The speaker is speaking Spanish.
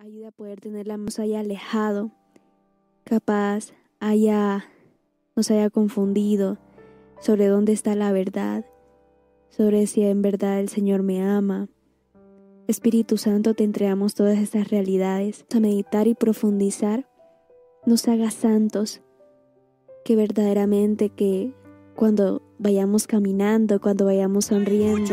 ayude a poder tenerla, nos haya alejado, capaz nos haya confundido sobre dónde está la verdad, sobre si en verdad el Señor me ama. Espíritu Santo, te entregamos todas estas realidades. A meditar y profundizar, nos haga santos, que verdaderamente que cuando vayamos caminando, cuando vayamos sonriendo,